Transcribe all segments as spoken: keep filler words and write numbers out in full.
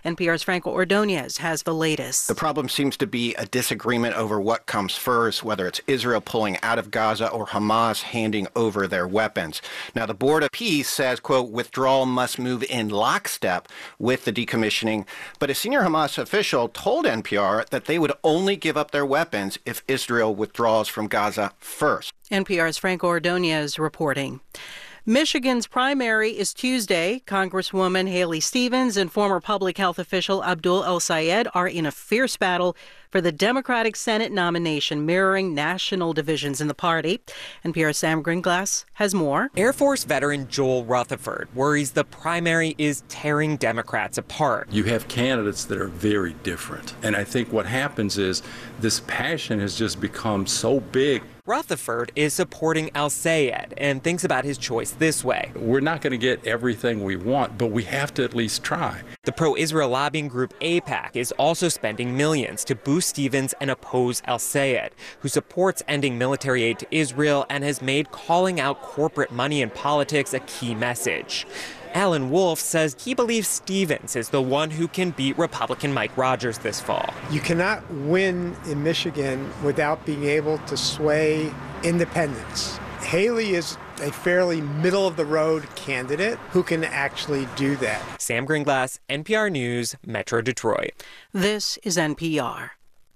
N P R's Franco Ordonez has the latest. The problem seems to be a disagreement over what comes first, whether it's Israel pulling out of Gaza or Hamas handing over their weapons. Now, the Board of Peace says, quote, withdrawal must move in lockstep with the decommissioning. But a senior Hamas official told N P R that they would only give up their weapons if Israel withdraws from Gaza first. N P R's Franco Ordonez reporting. Michigan's primary is Tuesday. Congresswoman Haley Stevens and former public health official Abdul El-Sayed are in a fierce battle for the Democratic Senate nomination, mirroring national divisions in the party. N P R's Sam Gringlass has more. Air Force veteran Joel Rutherford worries the primary is tearing Democrats apart. You have candidates that are very different. And I think what happens is this passion has just become so big. Rutherford is supporting El-Sayed and thinks about his choice this way. We're not going to get everything we want, but we have to at least try. The pro-Israel lobbying group AIPAC is also spending millions to boost Stevens and oppose El-Sayed, who supports ending military aid to Israel and has made calling out corporate money in politics a key message. Alan Wolf says he believes Stevens is the one who can beat Republican Mike Rogers this fall. You cannot win in Michigan without being able to sway independents. Haley is a fairly middle-of-the-road candidate who can actually do that. Sam Gringlass, N P R News, Metro Detroit. This is N P R.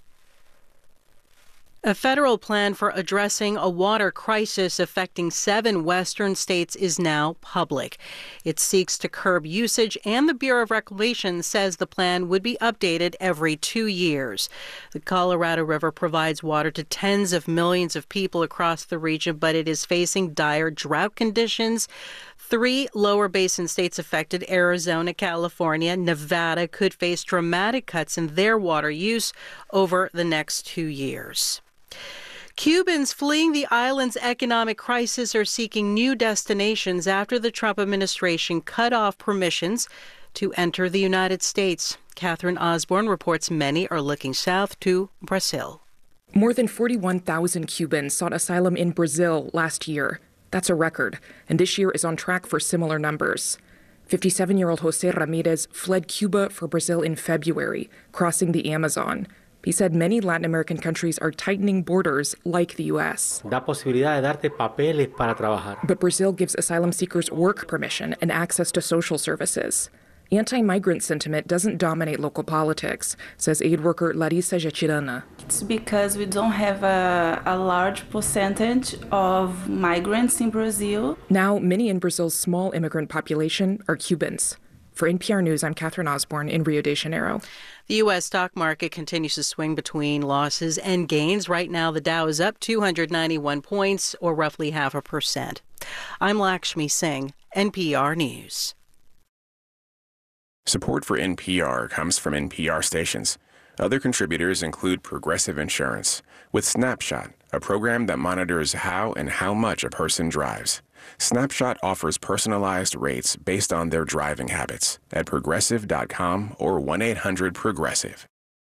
A federal plan for addressing a water crisis affecting seven western states is now public. It seeks to curb usage, and the Bureau of Reclamation says the plan would be updated every two years. The Colorado River provides water to tens of millions of people across the region, but it is facing dire drought conditions. Three lower basin states affected, Arizona, California, Nevada, could face dramatic cuts in their water use over the next two years. Cubans fleeing the island's economic crisis are seeking new destinations after the Trump administration cut off permissions to enter the United States. Catherine Osborne reports many are looking south to Brazil. More than forty-one thousand Cubans sought asylum in Brazil last year. That's a record, and this year is on track for similar numbers. fifty-seven-year-old Jose Ramirez fled Cuba for Brazil in February, crossing the Amazon. He said many Latin American countries are tightening borders like the U S. But Brazil gives asylum seekers work permission and access to social services. Anti-migrant sentiment doesn't dominate local politics, says aid worker Larissa Jachirana. It's because we don't have a, a large percentage of migrants in Brazil. Now, many in Brazil's small immigrant population are Cubans. For N P R News, I'm Catherine Osborne in Rio de Janeiro. The U S stock market continues to swing between losses and gains. Right now, the Dow is up two hundred ninety-one points, or roughly half a percent. I'm Lakshmi Singh, N P R News. Support for N P R comes from N P R stations. Other contributors include Progressive Insurance, with Snapshot, a program that monitors how and how much a person drives. Snapshot offers personalized rates based on their driving habits at progressive dot com or one eight hundred progressive.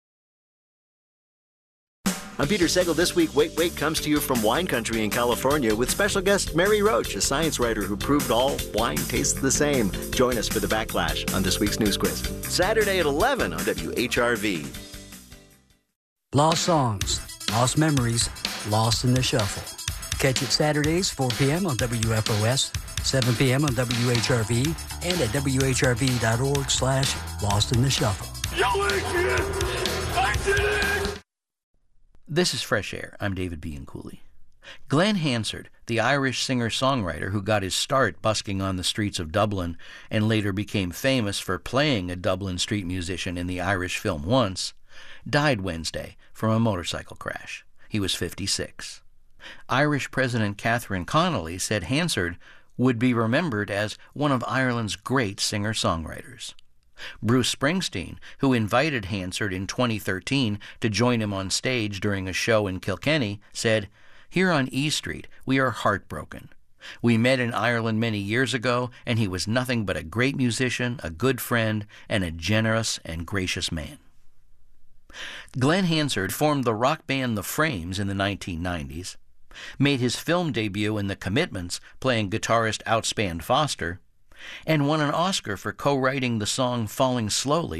I'm Peter Sagal. This week, Wait Wait comes to you from wine country in California with special guest Mary Roach, a science writer who proved all wine tastes the same. Join us for the backlash on this week's News Quiz. Saturday at eleven on W H R V. Lost songs, lost memories, lost in the shuffle. Catch it Saturdays, four p.m. on W F O S, seven p.m. on W H R V, and at W H R V dot org slash Lost in the Shuffle. Yo, Adrian! I did it! This is Fresh Air. I'm David Bianculli. Glenn Hansard, the Irish singer-songwriter who got his start busking on the streets of Dublin and later became famous for playing a Dublin street musician in the Irish film Once, died Wednesday from a motorcycle crash. He was fifty-six. Irish President Catherine Connolly said Hansard would be remembered as one of Ireland's great singer-songwriters. Bruce Springsteen, who invited Hansard in twenty thirteen to join him on stage during a show in Kilkenny, said, "Here on E Street, we are heartbroken. We met in Ireland many years ago, and he was nothing but a great musician, a good friend, and a generous and gracious man." Glenn Hansard formed the rock band The Frames in the nineteen nineties, made his film debut in The Commitments playing guitarist Outspan Foster, and won an Oscar for co-writing the song Falling Slowly